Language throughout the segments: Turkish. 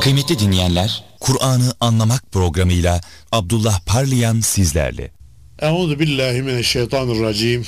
Kıymetli dinleyenler, Kur'an'ı Anlamak programıyla Abdullah Parlayan sizlerle. Euzubillahimineşşeytanirracim.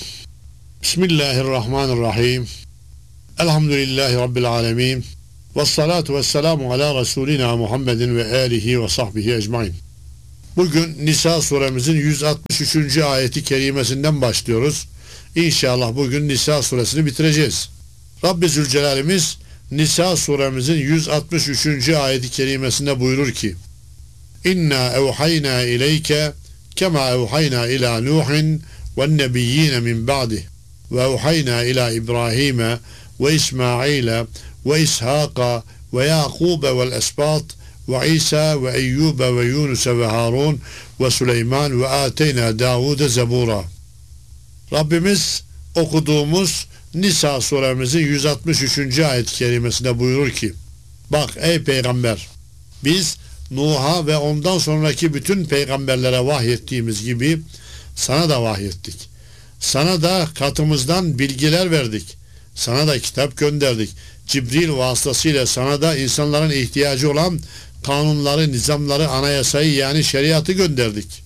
Bismillahirrahmanirrahim. Elhamdülillahi Rabbil alemin. Vessalatu vesselamu ala Resulina Muhammedin ve alihi ve sahbihi ecmain. Bugün Nisa suremizin 163. ayeti kerimesinden başlıyoruz. İnşallah bugün Nisa suresini bitireceğiz. Rabbi Zülcelal'imiz Nisa suremizin 163. ayeti kerimesinde buyurur ki: İnna evhayna ileyke kema evhayna ila Nuhin ve nebiyyine min ba'dih ve evhayna ila İbrahim'e ve İsmail'e ve İshak'a ve Yakub'e vel esbat ve İsa ve Eyyub'e ve Yunus'e ve Harun ve Süleyman ve ateyna Davud'e zebura. Rabbimiz okuduğumuz Nisa suremizin 163. ayet-i kerimesinde buyurur ki: Bak ey peygamber, biz Nuh'a ve ondan sonraki bütün peygamberlere vahyettiğimiz gibi sana da vahyettik. Sana da katımızdan bilgiler verdik. Sana da kitap gönderdik. Cibril vasıtasıyla sana da insanların ihtiyacı olan kanunları, nizamları, anayasayı yani şeriatı gönderdik.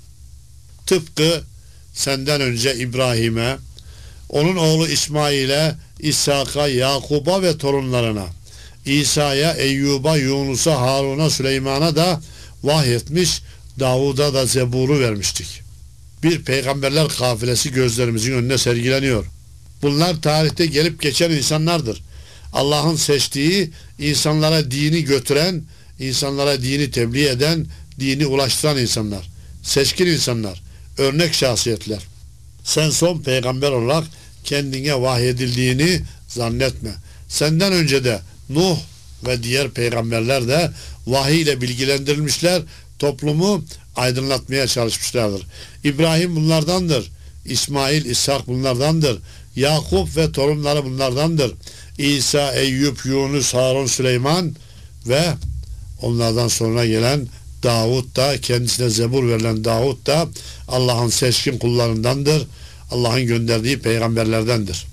Tıpkı senden önce İbrahim'e, onun oğlu İsmail'e, İshak'a, Yakub'a ve torunlarına, İsa'ya, Eyyub'a, Yunus'a, Harun'a, Süleyman'a da vahyetmiş, Davud'a da Zebur'u vermiştik. Bir peygamberler kafilesi gözlerimizin önüne sergileniyor. Bunlar tarihte gelip geçen insanlardır. Allah'ın seçtiği, insanlara dini götüren, insanlara dini tebliğ eden, dini ulaştıran insanlar. Seçkin insanlar, örnek şahsiyetler. Sen son peygamber olarak kendine vahyedildiğini zannetme. Senden önce de Nuh ve diğer peygamberler de vahiy ile bilgilendirilmişler, toplumu aydınlatmaya çalışmışlardır. İbrahim bunlardandır. İsmail, İshak bunlardandır. Yakup ve torunları bunlardandır. İsa, Eyyub, Yunus, Harun, Süleyman ve onlardan sonra gelen Davud da, kendisine Zebur verilen Davud da Allah'ın seçkin kullarındandır. Allah'ın gönderdiği peygamberlerdendir.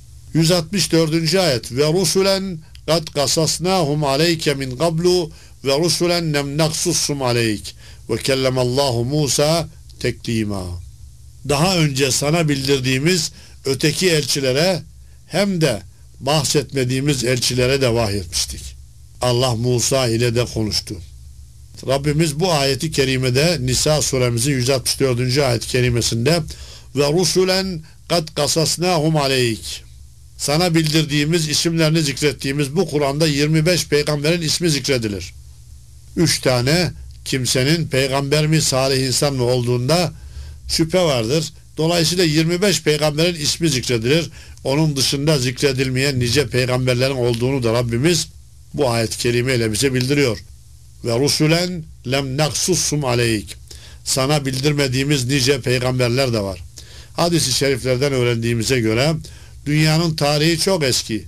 164. ayet: Ve rusulen kad kasasnahum aleyke min qablu ve rusulen nem naksussum aleyk ve kellemallahu Musa teklima. Daha önce sana bildirdiğimiz öteki elçilere hem de bahsetmediğimiz elçilere de vahyetmiştik. Allah Musa ile de konuştu. Rabbimiz bu ayeti kerimede Nisa suremizin 164. ayet kerimesinde ve rusulen kad kasasnahum aleyk, sana bildirdiğimiz, isimlerini zikrettiğimiz bu Kur'an'da 25 peygamberin ismi zikredilir. 3 tane kimsenin peygamber mi, salih insan mı olduğunda şüphe vardır. Dolayısıyla 25 peygamberin ismi zikredilir. Onun dışında zikredilmeyen nice peygamberlerin olduğunu da Rabbimiz bu ayet-i kerimeyle bize bildiriyor. Ve rusulen lem naksussum aleyk, sana bildirmediğimiz nice peygamberler de var. Hadis-i şeriflerden öğrendiğimize göre dünyanın tarihi çok eski.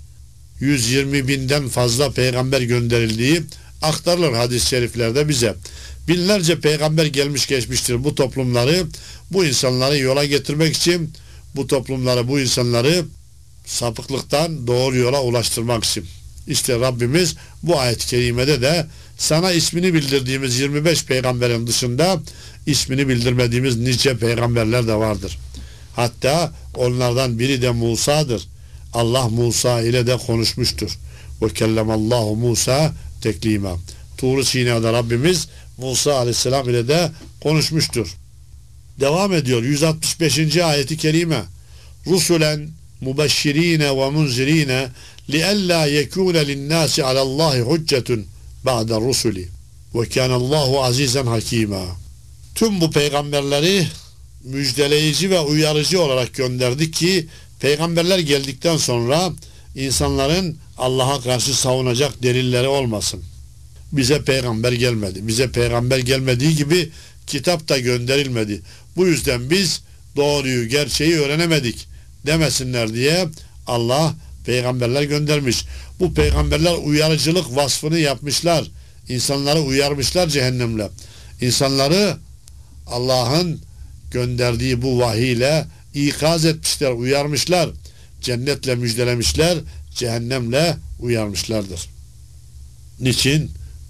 120 binden fazla peygamber gönderildiği aktarılır hadis-i şeriflerde bize. Binlerce peygamber gelmiş geçmiştir bu toplumları, bu insanları yola getirmek için, bu toplumları, bu insanları sapıklıktan doğru yola ulaştırmak için. İşte Rabbimiz bu ayet-i kerimede de sana ismini bildirdiğimiz 25 peygamberin dışında ismini bildirmediğimiz nice peygamberler de vardır. Hatta onlardan biri de Musa'dır. Allah Musa ile de konuşmuştur. Ve kellemallahu Musa teklima. Tur-u Sina'da Rabbimiz Musa aleyhisselam ile de konuşmuştur. Devam ediyor 165. ayeti kerime. Rusulen mubeşşirine ve munzirine liella yekûne linnâsi alallâhi huccetun ba'de rusuli ve kânallâhu azîzen hakîmâ. Tüm bu peygamberleri müjdeleyici ve uyarıcı olarak gönderdik ki peygamberler geldikten sonra insanların Allah'a karşı savunacak delilleri olmasın. Bize peygamber gelmedi. Bize peygamber gelmediği gibi kitap da gönderilmedi. Bu yüzden biz doğruyu, gerçeği öğrenemedik demesinler diye Allah peygamberler göndermiş. Bu peygamberler uyarıcılık vasfını yapmışlar. İnsanları uyarmışlar cehennemle. İnsanları Allah'ın gönderdiği bu vahiy ile ikaz etmişler, uyarmışlar. Cennetle müjdelemişler, cehennemle uyarmışlardır. Niçin?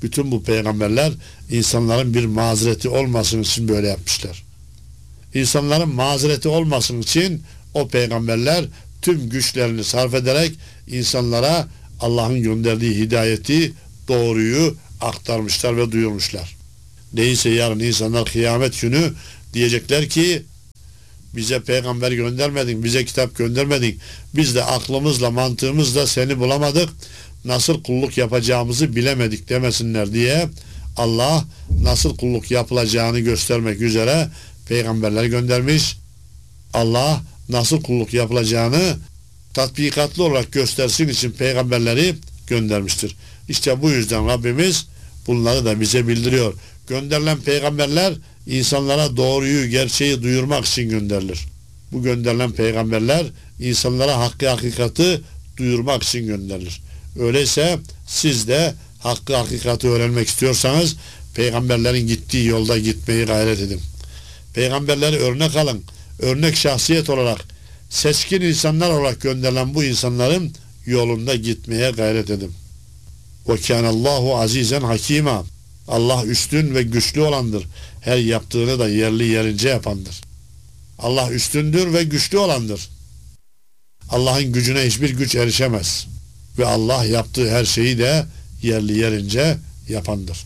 Bütün bu peygamberler insanların bir mazereti olmasın için böyle yapmışlar. İnsanların mazereti olmasın için o peygamberler tüm güçlerini sarf ederek insanlara Allah'ın gönderdiği hidayeti, doğruyu aktarmışlar ve duyurmuşlar. Neyse yarın insanlar kıyamet günü diyecekler ki bize peygamber göndermedin, bize kitap göndermedin. Biz de aklımızla, mantığımızla seni bulamadık. Nasıl kulluk yapacağımızı bilemedik demesinler diye Allah nasıl kulluk yapılacağını göstermek üzere peygamberler göndermiş. Allah nasıl kulluk yapılacağını tatbikatlı olarak göstersin için peygamberleri göndermiştir. İşte bu yüzden Rabbimiz bunları da bize bildiriyor. Gönderilen peygamberler insanlara doğruyu, gerçeği duyurmak için gönderilir. Bu gönderilen peygamberler insanlara hakkı, hakikati duyurmak için gönderilir. Öyleyse siz de hakkı, hakikati öğrenmek istiyorsanız peygamberlerin gittiği yolda gitmeyi gayret edin. Peygamberleri örnek alın. Örnek şahsiyet olarak, seçkin insanlar olarak gönderilen bu insanların yolunda gitmeye gayret edin. Ve kânallâhu azîzen hakîmâ. Allah üstün ve güçlü olandır. Her yaptığını da yerli yerince yapandır. Allah üstündür ve güçlü olandır. Allah'ın gücüne hiçbir güç erişemez. Ve Allah yaptığı her şeyi de yerli yerince yapandır.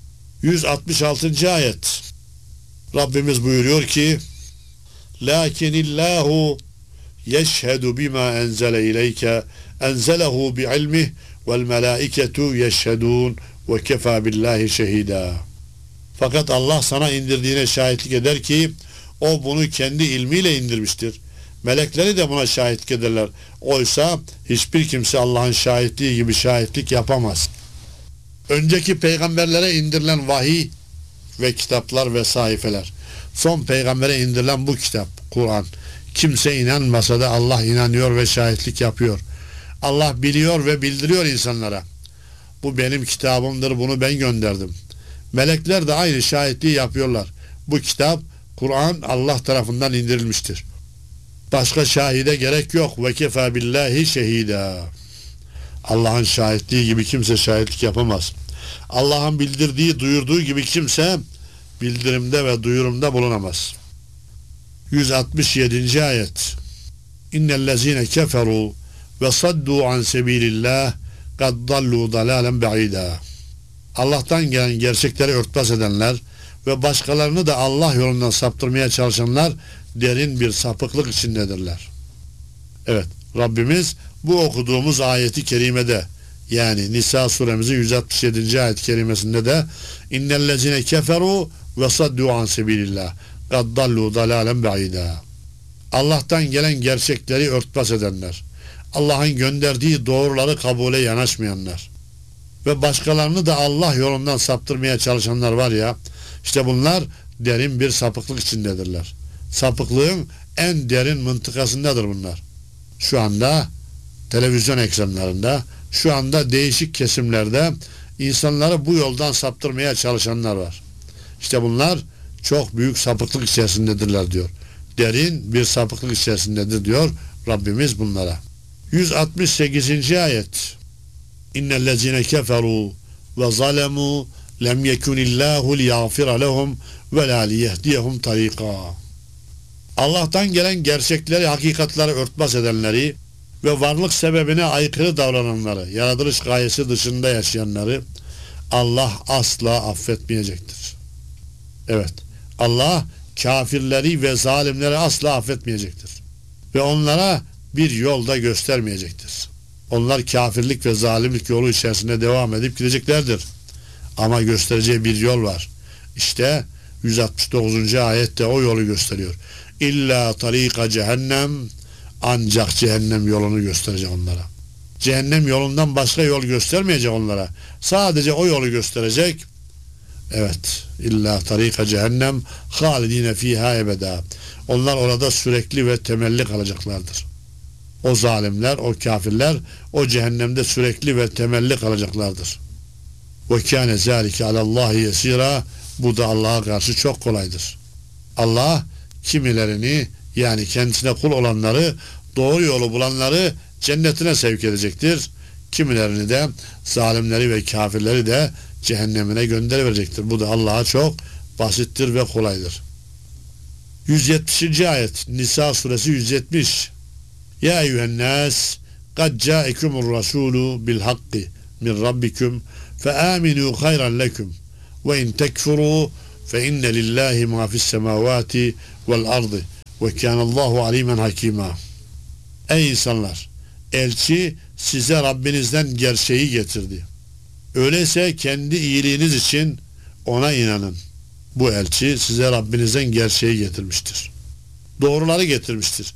166. ayet. Rabbimiz buyuruyor ki Lakinillahu yeşhedü bima enzele ileyke enzelehu bi'ilmih vel melâiketu yeşhedûn ve kefâ billahi şehîdâ. Fakat Allah sana indirdiğine şahitlik eder ki o bunu kendi ilmiyle indirmiştir. Melekleri de buna şahitlik ederler. Oysa hiçbir kimse Allah'ın şahitliği gibi şahitlik yapamaz. Önceki peygamberlere indirilen vahiy ve kitaplar ve sayfeler. Son peygambere indirilen bu kitap, Kur'an. Kimse inanmasa da Allah inanıyor ve şahitlik yapıyor. Allah biliyor ve bildiriyor insanlara. Bu benim kitabımdır, bunu ben gönderdim. Melekler de aynı şahitliği yapıyorlar. Bu kitap, Kur'an Allah tarafından indirilmiştir. Başka şahide gerek yok. Ve kefâ billahi şehîdâ. Allah'ın şahitliği gibi kimse şahitlik yapamaz. Allah'ın bildirdiği, duyurduğu gibi kimse bildirimde ve duyurumda bulunamaz. 167. ayet. İnnellezîne keferû ve saddû an sebîlillâh kad dallû dalâlen ba'îdâ. Allah'tan gelen gerçekleri örtbas edenler ve başkalarını da Allah yolundan saptırmaya çalışanlar derin bir sapıklık içindedirler. Evet, Rabbimiz bu okuduğumuz ayeti kerimede, yani Nisa suremizin 167. ayet kerimesinde de innellezine keferu ve saddu an sebilillah kad dallu dalalen ba'ida. Allah'tan gelen gerçekleri örtbas edenler, Allah'ın gönderdiği doğruları kabule yanaşmayanlar ve başkalarını da Allah yolundan saptırmaya çalışanlar var ya, işte bunlar derin bir sapıklık içindedirler. Sapıklığın en derin mıntıkasındadır bunlar. Şu anda televizyon ekranlarında, şu anda değişik kesimlerde insanları bu yoldan saptırmaya çalışanlar var. İşte bunlar çok büyük sapıklık içerisindedirler diyor. Derin bir sapıklık içerisindedir diyor Rabbimiz bunlara. 168. ayet. İnnellezine keferu ve zalemu lem yekunillahu liyagfira lehum ve la liyehdiyehum tarika. Allah'tan gelen gerçekleri, hakikatleri örtbas edenleri ve varlık sebebine aykırı davrananları, yaratılış gayesi dışında yaşayanları Allah asla affetmeyecektir. Evet, Allah kafirleri ve zalimleri asla affetmeyecektir. Ve onlara bir yolda göstermeyecektir. Onlar kafirlik ve zalimlik yolu içerisinde devam edip gideceklerdir. Ama göstereceği bir yol var. İşte 169. ayette o yolu gösteriyor. İlla tarika cehennem, ancak cehennem yolunu gösterecek onlara. Cehennem yolundan başka yol göstermeyecek onlara. Sadece o yolu gösterecek. Evet. İlla tarika cehennem halidine fiha ebeda. Onlar orada sürekli ve temelli kalacaklardır. O zalimler, o kafirler o cehennemde sürekli ve temelli kalacaklardır. Ve kâne zâlike alallâhi yesîrâ. Bu da Allah'a karşı çok kolaydır. Allah kimilerini, yani kendisine kul olanları, doğru yolu bulanları cennetine sevk edecektir. Kimilerini de, zalimleri ve kafirleri de cehennemine gönderiverecektir. Bu da Allah'a çok basittir ve kolaydır. 170. ayet Nisa suresi 170. Ya eyyühennâs kad câekumur rasûlü bil hakki min rabbikum fe âminû hayran lekum ve in tekfurû fe inne lillahi ma fis semâvâti vel ardı ve kânallâhu alîmen hakîmâ. Ey insanlar! Elçi size Rabbinizden gerçeği getirdi. Öyleyse kendi iyiliğiniz için ona inanın. Bu elçi size Rabbinizden gerçeği getirmiştir. Doğruları getirmiştir.